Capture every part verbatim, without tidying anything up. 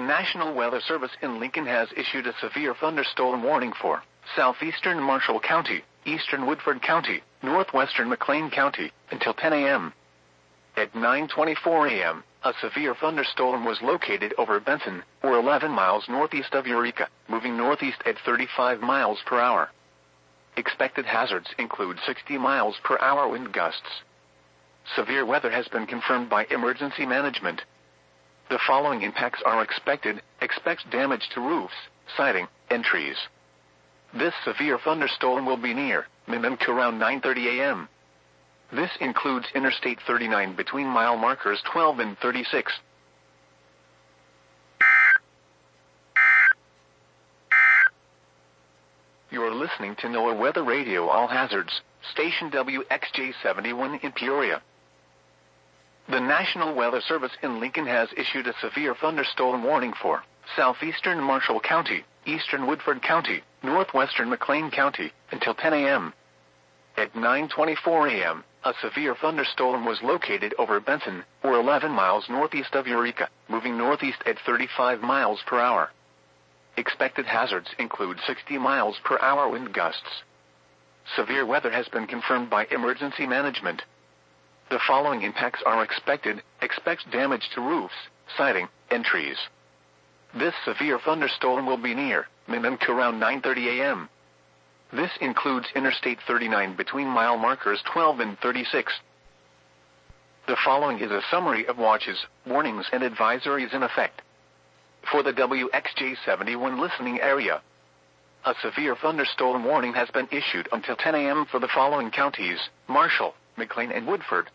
National Weather Service in Lincoln has issued a severe thunderstorm warning for southeastern Marshall County, eastern Woodford County, northwestern McLean County, until ten a m At nine twenty-four a m, a severe thunderstorm was located over Benson, or eleven miles northeast of Eureka, moving northeast at thirty-five miles per hour. Expected hazards include sixty miles per hour wind gusts. Severe weather has been confirmed by emergency management. The following impacts are expected. Expect damage to roofs, siding, and trees. This severe thunderstorm will be near Minonk around nine thirty a m This includes Interstate thirty-nine between mile markers twelve and thirty-six. You are listening to NOAA Weather Radio All Hazards, station W X J seventy-one in Peoria. The National Weather Service in Lincoln has issued a severe thunderstorm warning for southeastern Marshall County, eastern Woodford County, northwestern McLean County, until ten a m At nine twenty-four a m, a severe thunderstorm was located over Benson, or eleven miles northeast of Eureka, moving northeast at thirty-five miles per hour. Expected hazards include sixty miles per hour wind gusts. Severe weather has been confirmed by emergency management. The following impacts are expected. Expect damage to roofs, siding, and trees. This severe thunderstorm will be near Minonk around nine thirty a m This includes Interstate thirty-nine between mile markers twelve and thirty-six. The following is a summary of watches, warnings, and advisories in effect. For the W X J seventy-one listening area, a severe thunderstorm warning has been issued until ten a m for the following counties: Marshall, McLean, and Woodford.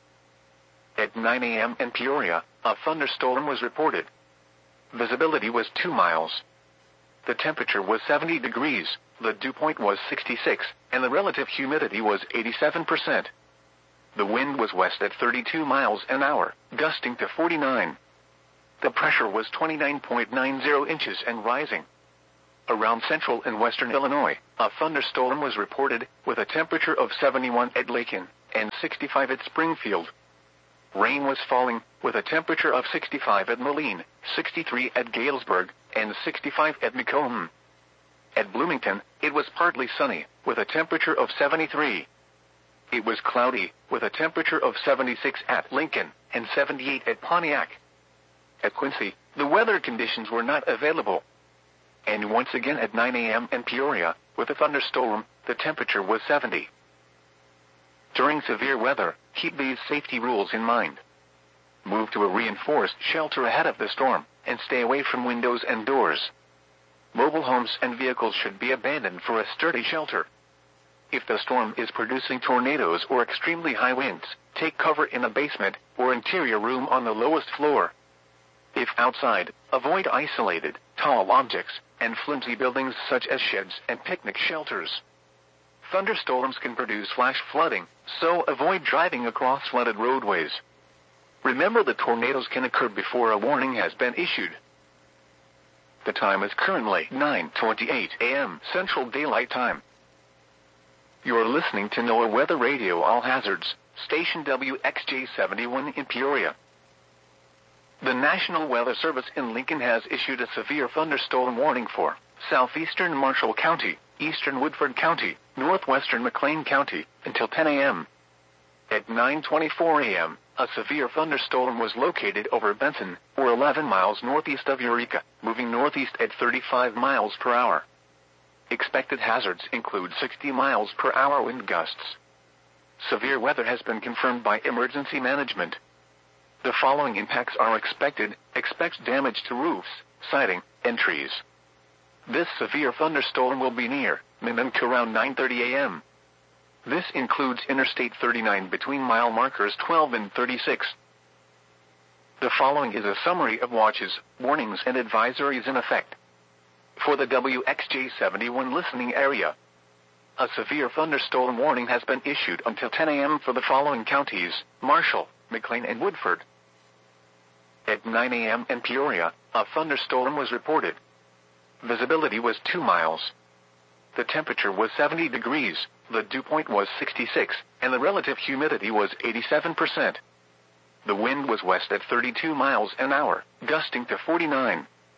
At nine a m in Peoria, a thunderstorm was reported. Visibility was two miles. The temperature was seventy degrees, the dew point was sixty-six, and the relative humidity was eighty-seven percent. The wind was west at thirty-two miles an hour, gusting to forty-nine. The pressure was twenty-nine point nine zero inches and rising. Around central and western Illinois, a thunderstorm was reported, with a temperature of seventy-one at Lakin and sixty-five at Springfield. Rain was falling, with a temperature of sixty-five at Moline, sixty-three at Galesburg, and sixty-five at Macomb. At Bloomington, it was partly sunny, with a temperature of seventy-three. It was cloudy, with a temperature of seventy-six at Lincoln, and seventy-eight at Pontiac. At Quincy, the weather conditions were not available. And once again at nine a m in Peoria, with a thunderstorm, the temperature was seventy. During severe weather, keep these safety rules in mind. Move to a reinforced shelter ahead of the storm, and stay away from windows and doors. Mobile homes and vehicles should be abandoned for a sturdy shelter. If the storm is producing tornadoes or extremely high winds, take cover in a basement or interior room on the lowest floor. If outside, avoid isolated, tall objects, and flimsy buildings such as sheds and picnic shelters. Thunderstorms can produce flash flooding, so avoid driving across flooded roadways. Remember that tornadoes can occur before a warning has been issued. The time is currently nine twenty-eight a m Central Daylight Time. You are listening to NOAA Weather Radio All Hazards, station W X J seventy-one in Peoria. The National Weather Service in Lincoln has issued a severe thunderstorm warning for southeastern Marshall County, eastern Woodford County, northwestern McLean County, until ten a m At nine twenty-four a m, a severe thunderstorm was located over Benson, or eleven miles northeast of Eureka, moving northeast at thirty-five miles per hour. Expected hazards include sixty miles per hour wind gusts. Severe weather has been confirmed by emergency management. The following impacts are expected. Expect damage to roofs, siding, and trees. This severe thunderstorm will be near Minonk around nine thirty a m This includes Interstate thirty-nine between mile markers twelve and thirty-six. The following is a summary of watches, warnings, and advisories in effect. For the W X J seventy-one listening area, a severe thunderstorm warning has been issued until ten a m for the following counties: Marshall, McLean, and Woodford. At nine a m in Peoria, a thunderstorm was reported. Visibility was two miles. The temperature was seventy degrees, the dew point was sixty-six, and the relative humidity was eighty-seven percent. The wind was west at thirty-two miles an hour, gusting to forty-nine.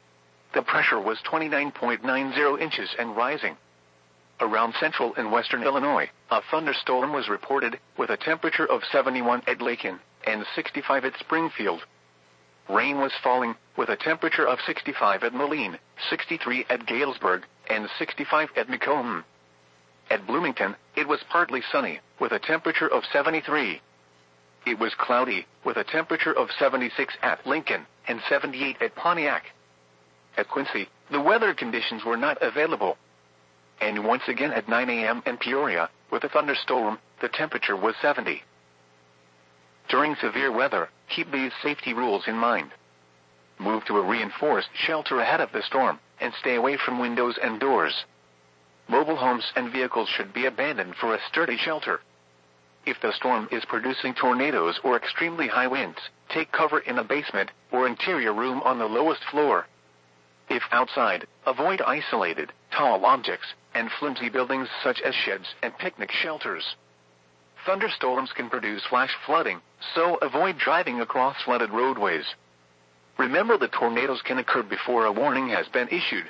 the pressure was twenty-nine point nine zero inches and rising. Around central and western Illinois, a thunderstorm was reported, with a temperature of seventy-one at Lakin and sixty-five at Springfield. Rain was falling, with a temperature of sixty-five at Moline, sixty-three at Galesburg, and sixty-five at Macomb. At Bloomington, it was partly sunny, with a temperature of seventy-three. It was cloudy, with a temperature of seventy-six at Lincoln and seventy-eight at Pontiac. At Quincy, the weather conditions were not available. And once again at nine a.m. in Peoria, with a thunderstorm, the temperature was seventy. During severe weather, keep these safety rules in mind. Move to a reinforced shelter ahead of the storm, and stay away from windows and doors. Mobile homes and vehicles should be abandoned for a sturdy shelter. If the storm is producing tornadoes or extremely high winds, take cover in a basement or interior room on the lowest floor. If outside, avoid isolated, tall objects and flimsy buildings such as sheds and picnic shelters. Thunderstorms can produce flash flooding, so avoid driving across flooded roadways. Remember that tornadoes can occur before a warning has been issued.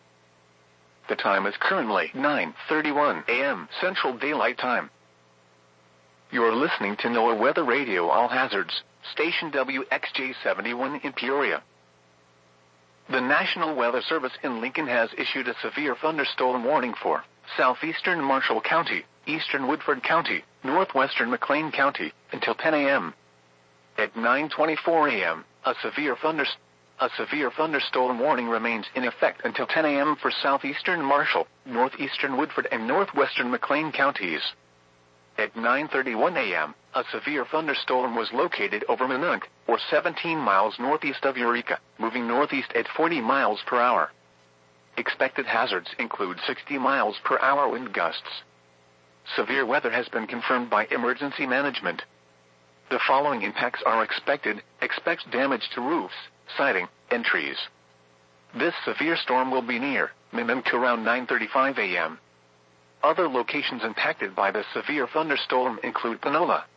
The time is currently nine thirty-one a.m. Central Daylight Time. You're listening to NOAA Weather Radio All Hazards, station W X J seventy-one in Peoria. The National Weather Service in Lincoln has issued a severe thunderstorm warning for southeastern Marshall County, eastern Woodford County, northwestern McLean County, until ten a.m. At nine twenty-four a.m., a severe thunderstorm A severe thunderstorm warning remains in effect until ten a.m. for southeastern Marshall, northeastern Woodford, and northwestern McLean counties. At nine thirty-one a.m., a severe thunderstorm was located over Minunk, or seventeen miles northeast of Eureka, moving northeast at forty miles per hour. Expected hazards include sixty miles per hour wind gusts. Severe weather has been confirmed by emergency management. The following impacts are expected. Expect damage to roofs, siding, and trees. This severe storm will be near Minunk around nine thirty-five a.m. Other locations impacted by the severe thunderstorm include Panola,